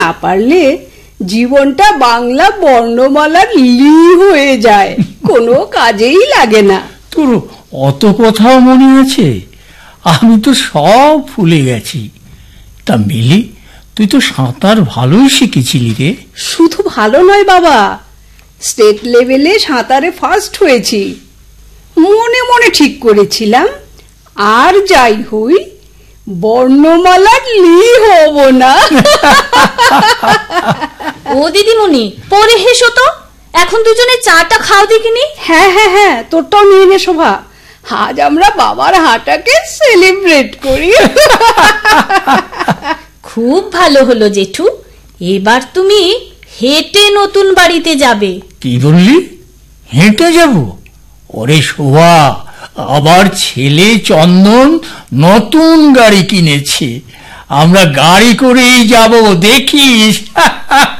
না পারলে জীবনটা বাংলা বর্ণমালার লি হয়ে যায়, কোনো কাজেই লাগে না। তোর অত কথাও মনে আছে? আমি তো সব ভুলে গেছি। তা মিলি, তুই তো সাঁতার ভালোই শিখেছিলি রে। শুধু ভালো নয় বাবা, স্টেট লেভেলে সাঁতারে ফার্স্ট হয়েছি। মনে মনে ঠিক করেছিলাম, আর যাই হই বর্ণমালার লি হব না। ও দিদিমণি, পরে হেসো তো, এখন দুজনে চাটা খাও দেখিনি। হ্যাঁ হ্যাঁ হ্যাঁ, তোরটাও নিয়ে নে শোভা, আজ আমরা বাবার হাঁটাকে সেলিব্রেট করি। খুব ভালো হলো জেঠু, এবার তুমি হেঁটে নতুন বাড়িতে যাবে। কি বললি? হেঁটে যাব? ওরে শোভা, আবার ছেলে চন্দন নতুন গাড়ি কিনেছে, আমরা গাড়ি করেই যাব, দেখিস।